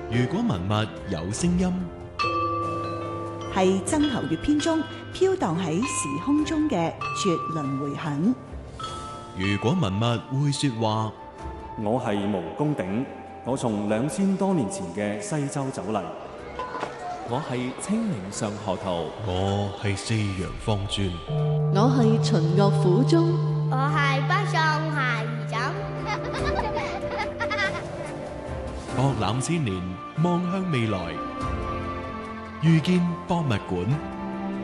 如果文物有聲音， 係曾侯乙編中飄蕩喺時空中嘅絕倫迴響。 如果文物會說話， 我係毛公鼎，我從2000多年前嘅西周走嚟。 我係清明上河圖， 我係四陽方尊， 我係秦樂府中， 我係北宋孩兒枕。 博覽千年，望向未來，遇見博物館。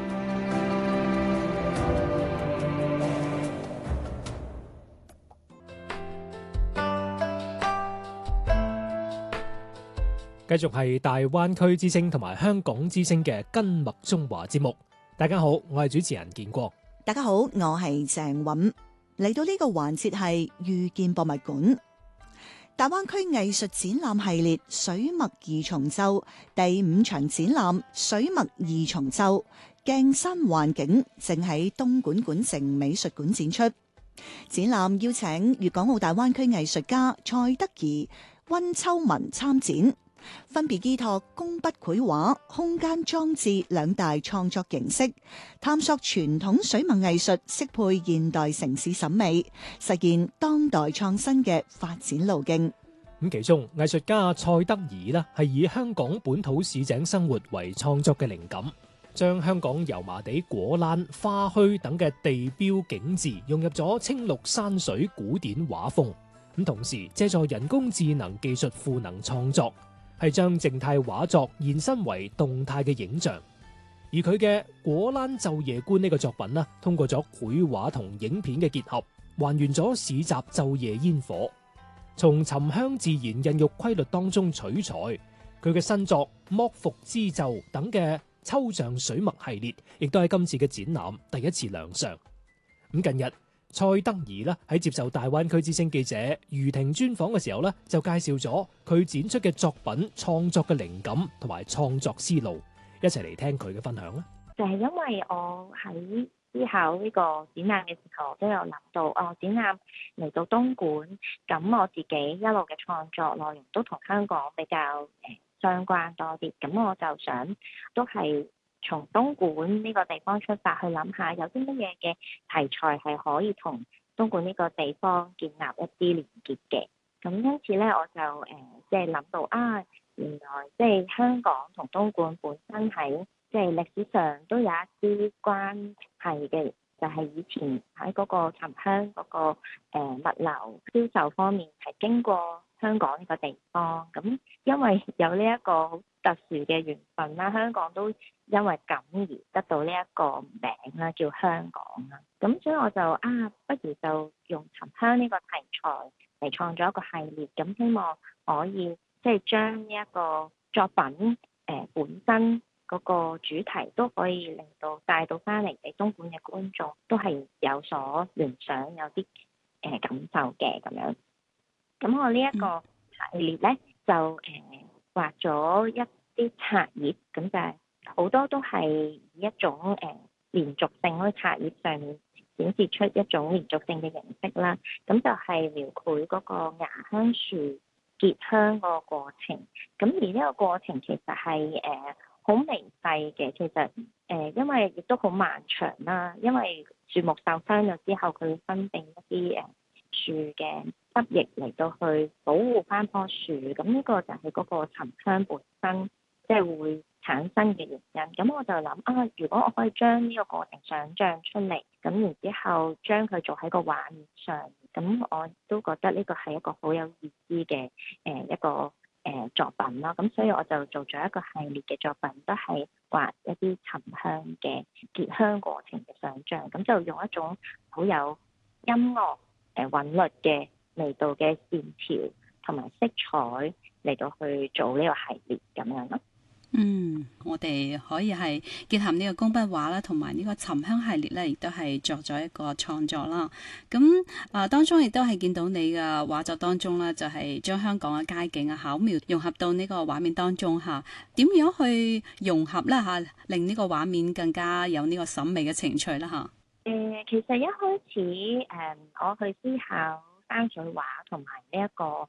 繼續係大灣區之聲同埋香港之聲嘅根脈中華節目。大家好，我係主持人建國。 大家好，我係鄭韻。嚟到呢個環節係遇見博物館。大灣區藝術展覽系列水墨二重奏第5場展覽水墨二重奏鏡山幻景正喺東莞莞城美術館展出。展覽邀請粵港澳大灣區藝術家蔡德宜、溫秋文參展，分別依託工筆繪畫、空間裝置兩大創作形式，探索傳統水墨藝術適配現代城市審美，實現當代創新嘅發展路徑。 咁其中藝術家蔡德宜呢係以香港本土市井生活為創作嘅靈感，將香港油麻地果欄、花墟等嘅地標景緻融入咗青綠山水古典畫風，咁同時借助人工智能技術賦能創作，係將靜態畫作延伸為動態嘅影像。而佢嘅果欄晝夜觀呢個作品呢，通過咗繪畫同影片嘅結合，還原咗市集晝夜煙火，從沉香自然孕育規律當中取材。佢嘅新作剝伏之奏等嘅抽象水墨系列，亦都喺今次嘅展覽第一次亮相。咁近日蔡德宜呢喺接受大灣區之聲記者余婷專訪嘅時候呢，就介紹咗佢展出嘅作品創作嘅靈感同埋創作思路，一齊嚟聽佢嘅分享啦。 就係因為我喺思考呢個展覽嘅時候，都有諗到展覽嚟到東莞，咁我自己一路嘅創作內容都同香港比較相關多啲，咁我就想都係從東莞呢個地方出發去諗下，有啲乜嘢嘅題材係可以同東莞呢個地方建立一啲連結嘅。咁因此咧，我就即係諗到原來即係香港同東莞本身喺即係歷史上都有一啲關係嘅，就係以前喺嗰個沉香嗰個物流銷售方面係經過香港呢個地方。咁因為有呢一個好特殊嘅緣分啦，香港都因為咁而得到呢一個名啦，叫香港啦。咁所以我就不如就用沉香呢個題材嚟創作一個系列，咁希望可以即係將呢一個作品本身嗰個主題都可以令到帶到翻嚟俾東莞嘅觀眾，都係有所聯想，有啲感受嘅咁樣。咁我呢一個系列咧就畫咗一啲冊頁，咁就係好多都係以一種連續性喺冊頁上面顯示出一種連續性嘅形式啦。咁就係描繪嗰個芽香樹結香個過程。咁而呢個過程其實係好微細嘅，其實因為亦都好漫長啦。因為樹木受傷咗之後，佢會分泌一啲樹嘅汁液嚟到去保護翻棵樹。咁呢個就係嗰個沉香本身即係會產生嘅原因。咁我就諗如果我可以將呢個過程想像出嚟，咁然之後將佢做喺個畫面上，咁我都覺得呢個係一個好有意思嘅一個作品啦。咁所以我就做咗一個系列嘅作品，都係畫一啲沉香嘅結香過程嘅想像。咁就用一種好有音樂韻律嘅味道嘅線條同埋色彩嚟到去做呢個系列咁樣咯。 我哋可以係結合呢個工筆畫啦，同埋呢個沉香系列咧，亦都係作咗一個創作啦。咁當中亦都係見到你嘅畫作當中咧，就係將香港嘅街景巧妙融合到呢個畫面當中嚇。點樣去融合咧嚇，令呢個畫面更加有呢個審美嘅情趣啦嚇？ 其實一開始我去思考山水畫同埋呢一個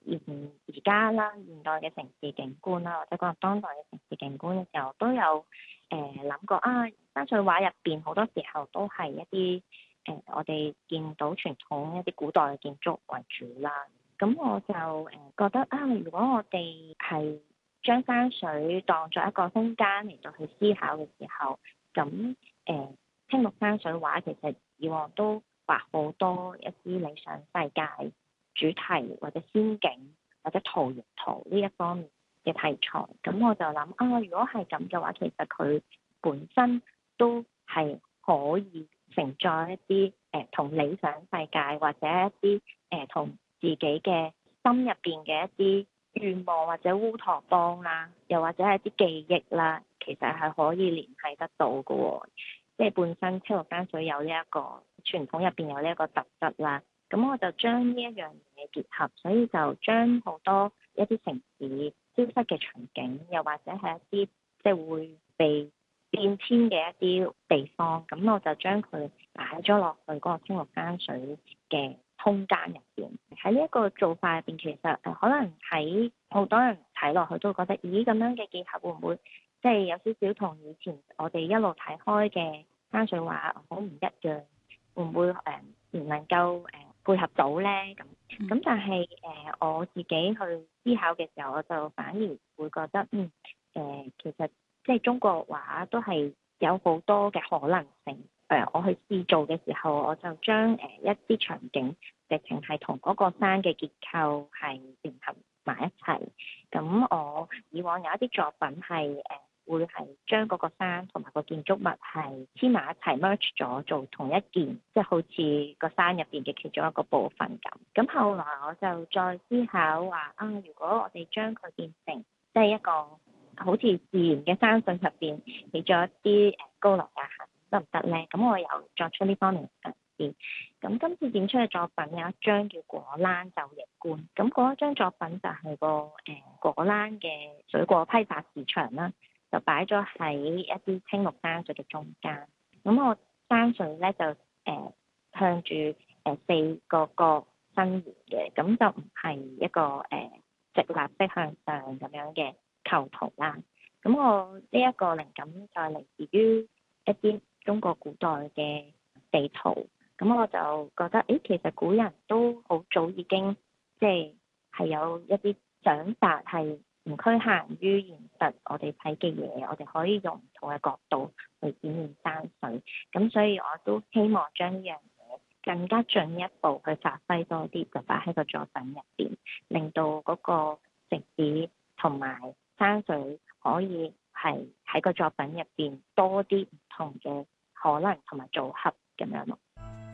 而家啦，現代嘅城市景觀啦，或者講當代嘅城市景觀嘅時候，都有諗過啊。山水畫入邊好多時候都係一啲我哋見到傳統一啲古代嘅建築為主啦。咁我就覺得啊，如果我哋係將山水當作一個空間嚟到去思考嘅時候，咁青綠山水畫其實以往都畫好多一啲理想世界主題或者仙境或者圖形圖呢一方面嘅題材。咁我就諗啊，如果係咁嘅話，其實佢本身都係可以承載一啲同理想世界或者一啲同自己嘅心入邊嘅一啲願望或者烏托邦啦，又或者係一啲記憶啦，其實係可以聯繫得到嘅喎。即係本身青綠山水有呢一個傳統入邊有呢一個特質啦，咁我就將呢一樣嘢結合，所以就將好多一啲城市消失嘅場景，又或者係一啲即係會被變遷嘅一啲地方，咁我就將佢擺咗落去嗰個青綠山水嘅空間入邊。喺呢一個做法入邊，其實可能喺好多人睇落去都會覺得，咦，咁樣嘅結合會唔會即係有少少同以前我哋一路睇開嘅山水畫好唔一樣？會唔會唔能夠配合到咧？咁但係我自己去思考嘅時候，我就反而會覺得其實即係中國畫都係有好多嘅可能性。我去試做嘅時候，我就將一啲場景直情係同嗰個山嘅結構係聯合埋一齊。咁我以往有一啲作品係會係將嗰個山同埋個建築物係黐埋一齊 merge 咗做同一件，即係好似個山入邊嘅其中一個部分咁。咁後來我就再思考話啊，如果我哋將佢變成即係一個好似自然嘅山水入邊起咗一啲高樓大廈得唔得咧？咁我又作出呢方面嘅嘗試。咁今次展出嘅作品有一張叫果欄晝夜觀，咁嗰一張作品就係個果欄嘅水果批發市場啦，就擺咗喺一啲青綠山水嘅中間。咁我山水咧就向住四個角伸延嘅，咁就唔係一個直立式向上咁樣嘅構圖啦。咁我呢一個靈感就係嚟自於一啲中國古代嘅地圖。咁我就覺得，其實古人都好早已經係有一啲想法係唔侷限於現實我哋睇嘅嘢，我哋可以用唔同嘅角度去展現山水。咁所以我都希望將呢樣嘢更加進一步去發揮多啲，就擺喺個作品入邊，令到嗰個城市同埋山水可以係喺個作品入邊多啲唔同嘅可能同埋組合咁樣咯。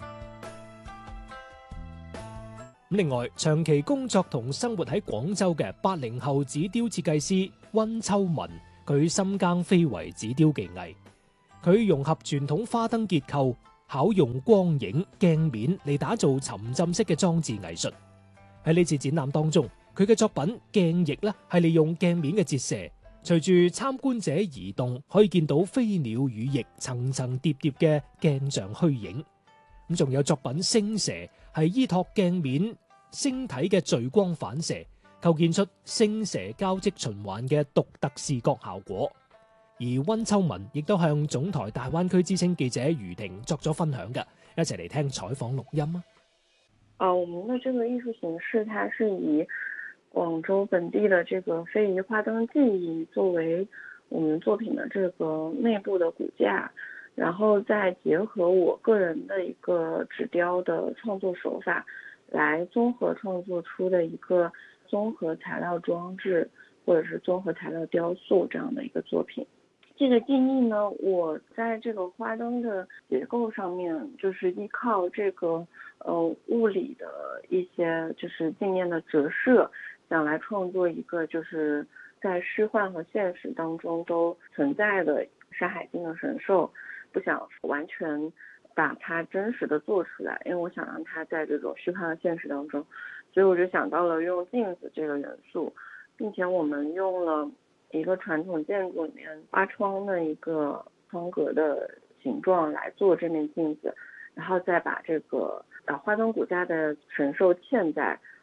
另外，長期工作同生活喺廣州嘅80後紙雕設計師溫秋文，佢深耕非遺紙雕技藝，佢融合傳統花燈結構，巧用光影鏡面嚟打造沉浸式嘅裝置藝術。喺呢次展覽當中，佢嘅作品鏡翼咧係利用鏡面嘅折射，隨住參觀者移動，可以見到飛鳥羽翼層層疊疊嘅鏡像虛影。咁仲有作品星蛇，係依託鏡面星體嘅聚光反射，構建出星蛇交織循環嘅獨特視覺效果。而溫秋文亦都向總台大灣區之聲記者余婷作咗分享嘅，一齊嚟聽採訪錄音啊！ 我們的這個藝術形式，它是以廣州本地的這個非遺花燈技藝作為我們作品的這個內部的骨架，然後再結合我個人的一個紙雕的創作手法，來綜合創作出的一個綜合材料裝置或者是綜合材料雕塑這樣的一個作品。這個技藝呢，我在這個花燈的結構上面，就是依靠這個物理的一些就是鏡面的折射，想來創作一個就是在虛幻和現實當中都存在的山海經的神獸，不想完全把它真實的做出來，因為我想讓它在這種虛幻和現實當中，所以我就想到了用鏡子這個元素，並且我們用了一個傳統建築裡面花窗的一個窗格的形狀來做這面鏡子，然後再把這個花燈骨架的神獸嵌在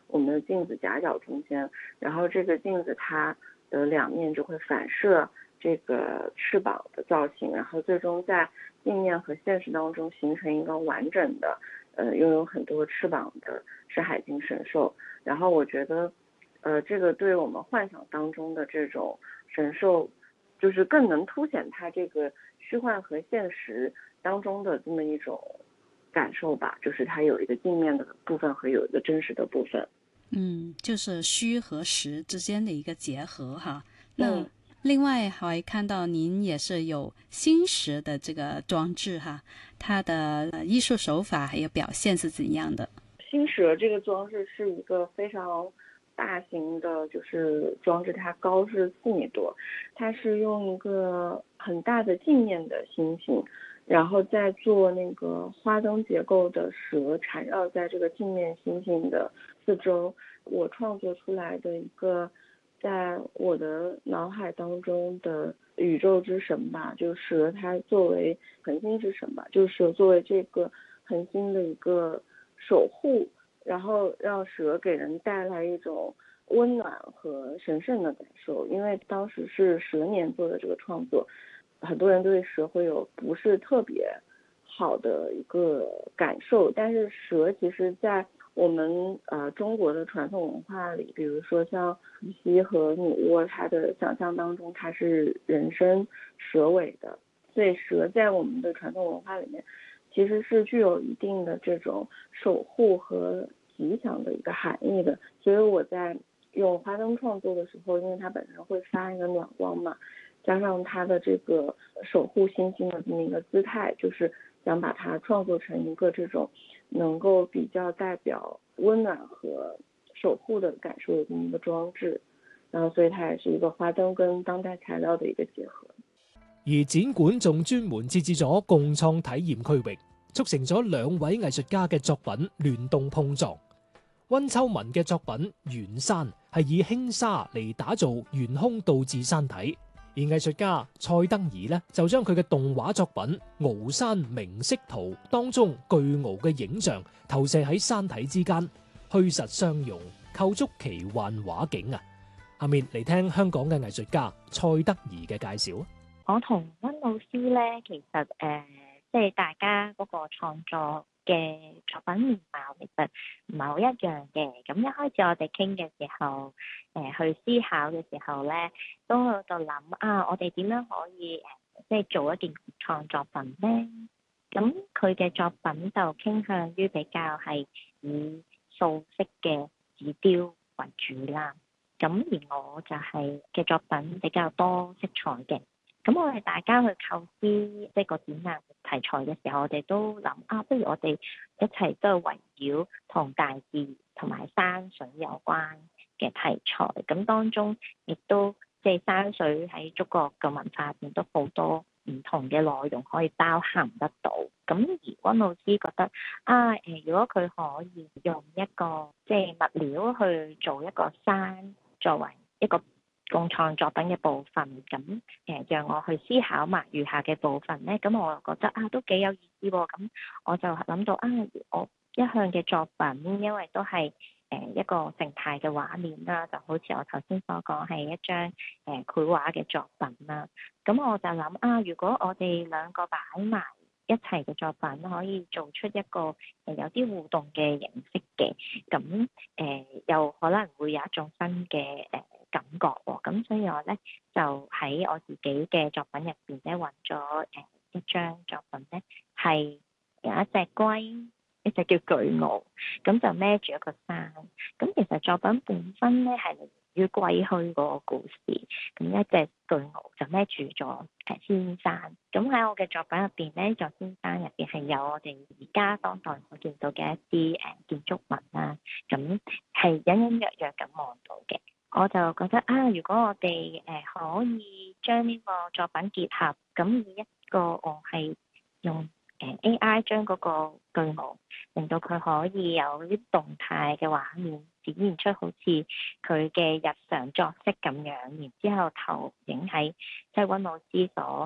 我们的镜子夹角中间，然后这个镜子它的两面就会反射这个翅膀的造型，然后最终在镜面和现实当中形成一个完整的拥有很多翅膀的是海津神兽。然后我觉得这个对我们幻想当中的这种神兽就是更能凸显它这个虚幻和现实当中的这么一种感受吧，就是它有一个镜面的部分和有一个真实的部分。 就是虚和实之间的一个结合哈。那另外还看到您也是有新石的这个装置哈，它的艺术手法还有表现是怎样的？ 新蛇这个装置是一个非常大型的，就是装置，它高是4米多，它是用一个很大的镜面的星星，然后再做那个花灯结构的蛇缠绕在这个镜面星星的四周。我创作出来的一个在我的脑海当中的宇宙之神吧，就是蛇它作为恒星之神吧，就是蛇作为这个恒星的一个守护，然后让蛇给人带来一种温暖和神圣的感受。因为当时是蛇年做的这个创作，很多人对蛇会有不是特别好的一个感受，但是蛇其实在我们中国的传统文化里，比如说像伏羲和女娲，它的想象当中它是人身蛇尾的，所以蛇在我们的传统文化里面其实是具有一定的这种守护和吉祥的一个含义的。所以我在用花灯创作的时候，因为它本身会发一个暖光嘛，加上它的这个守护星星的这么一个姿态，就是想把它创作成一个这种能够比较代表温暖和守護的感受的這麼一個裝置，然後所以它也是一個花燈跟當代材料的一個結合。 而展館仲專門設置咗共創體驗區域，促成咗2位藝術家嘅作品聯動碰撞。溫秋文嘅作品圓山係以輕紗嚟打造懸空倒置山體，而藝術家蔡德宜呢就將佢嘅動畫作品《鰲山明色圖》當中巨鰲嘅影像投射喺山體之間，虛實相融，構築奇幻畫境啊！下面嚟聽香港嘅藝術家蔡德宜嘅介紹。 我同溫老師咧，其實即係大家嗰個創作嘅作品面貌其實唔係好一樣嘅。咁一開始我哋傾嘅時候，去思考嘅時候咧，都喺度諗我哋點樣可以即係做一件創作品咧？咁佢嘅作品就傾向於比較係以素色嘅紙雕為主啦。咁而我就係嘅作品比較多色彩嘅。咁我哋大家去構思即係個展覽題材嘅時候，我哋都諗不如我哋一齊都係圍繞同大自然同埋山水有關嘅題材。咁當中亦都即係山水喺中國嘅文化入邊都好多唔同嘅內容可以包含得到。咁而溫老師覺得如果佢可以用一個即係物料去做一個山作為一個共創作品嘅部分，咁讓我去思考埋餘下嘅部分咧，咁我覺得都幾有意思喎。咁我就諗到我一向嘅作品，因為都係一個靜態嘅畫面啦，就好似我頭先所講係一張繪畫嘅作品啦。咁我就諗如果我哋兩個擺埋一齊嘅作品，可以做出一個有啲互動嘅形式嘅，咁又可能會有一種新嘅感覺喎。咁所以我咧就喺我自己嘅作品入邊咧揾咗一張作品咧，係有一隻龜，一隻叫巨鰲，咁就孭住一個山。咁其實作品本身咧係嚟於歸墟嗰個故事，咁一隻巨鰲就孭住咗仙山。咁喺我嘅作品入邊咧，座仙山入邊係有我哋而家當代所見到嘅一啲建築物啦，咁係隱隱約約咁望到嘅。我就覺得如果我哋可以將呢個作品結合，咁以一個我係用AI 將嗰個巨鰲令到佢可以有啲動態嘅畫面，展現出好似佢嘅日常作息咁樣，然之後投影喺即係溫老師所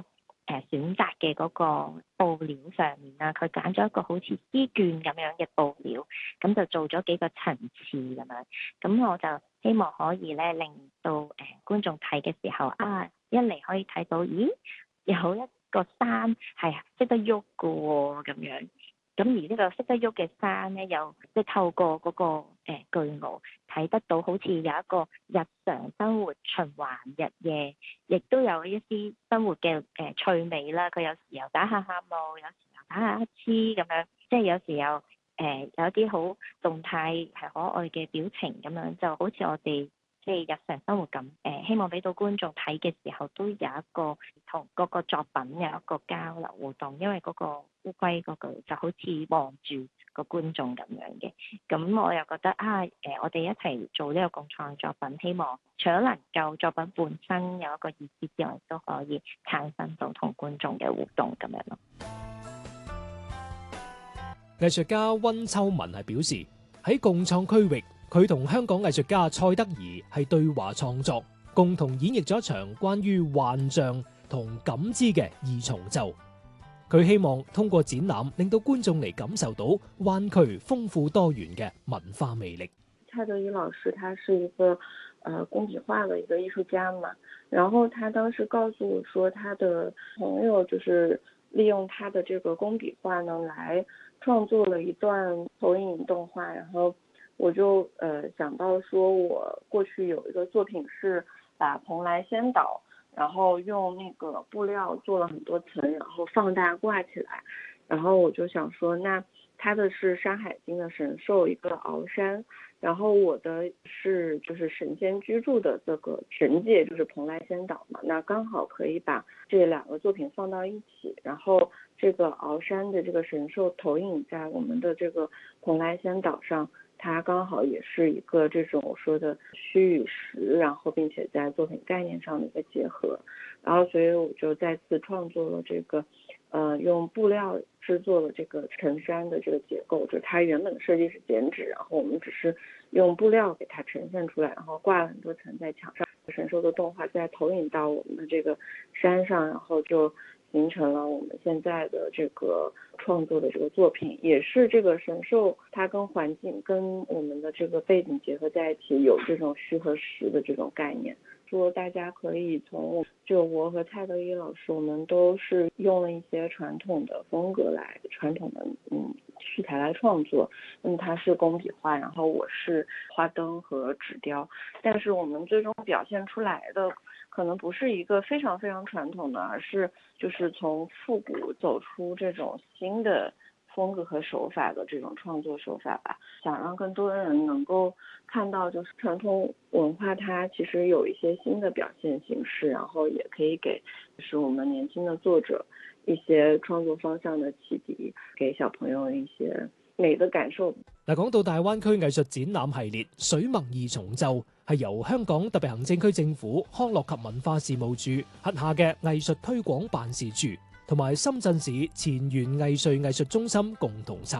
選擇嘅嗰個布料上面啦，佢揀咗一個好似絲絹咁樣嘅布料，咁就做咗幾個層次咁樣，咁我就希望可以咧令到觀眾睇嘅時候一嚟可以睇到，咦，有一個山係識得喐嘅喎咁樣。咁而呢個識得喐嘅山咧，又即係透過嗰個巨鰲睇得到，好似有一個日常生活循環日夜，亦都有一啲生活嘅趣味啦。佢有時又打下喊路，有時又打下乞嗤咁樣，即係有時又有一啲好動態係可愛嘅表情咁樣，就好似我哋即係日常生活咁。希望俾到觀眾睇嘅時候，都有一個同嗰個作品有一個交流互動，因為嗰個烏龜嗰句就好似望住個觀眾咁樣嘅。咁我又覺得我哋一齊做呢個共創作品，希望除咗能夠作品本身有一個意思之外，都可以產生到同觀眾嘅互動咁樣咯。 藝術家溫秋文係表示，喺共創區域，佢同香港藝術家蔡德宜係對話創作，共同演繹咗一場關於幻象同感知嘅二重奏。佢希望通過展覽，令到觀眾嚟感受到灣區豐富多元嘅文化魅力。 蔡德宜老師他是一個工筆畫的一個藝術家嘛，然後他當時告訴我說，他的朋友就是利用他的這個工筆畫呢，來創作了一段投影動畫，然後我就想到說，我過去有一個作品是把蓬萊仙島，然後用那個布料做了很多層，然後放大掛起來，然後我就想說，那它的是《山海經》的神獸一個鰲山，然後我的是就是神仙居住的這個神界，就是蓬萊仙島嘛，那剛好可以把這兩個作品放到一起，然後這個鰲山的這個神獸投影在我們的這個蓬萊仙島上，它剛好也是一個這種我說的虛與實，然後並且在作品概念上的一個結合，然後所以我就再次創作了這個用布料製作了這個成山的這個結構，就是它原本的設計是剪紙，然後我們只是用布料給它呈現出來，然後掛了很多層在牆上，神獸的動畫再投影到我們的這個山上，然後就形成了我們現在的這個創作的這個作品，也是這個神獸它跟環境跟我們的這個背景結合在一起，有這種虛和實的這種概念。說大家可以從就我和蔡德宜老師，我們都是用了一些傳統的風格來傳統的素材來創作。它是工筆畫，然後我是花燈和紙雕，但是我們最終表現出來的可能不是一個非常非常傳統的，而是就是從復古走出這種新的風格和手法的這種創作手法吧，想讓更多的人能夠看到，就是傳統文化它其實有一些新的表現形式，然後也可以給就是我們年輕的作者一些創作方向的啟迪，給小朋友一些美的感受。 嗱，講到大灣區藝術展覽系列水墨二重奏，係由香港特別行政區政府康樂及文化事務處轄下嘅藝術推廣辦事處同埋深圳市前沿藝穗藝術中心共同策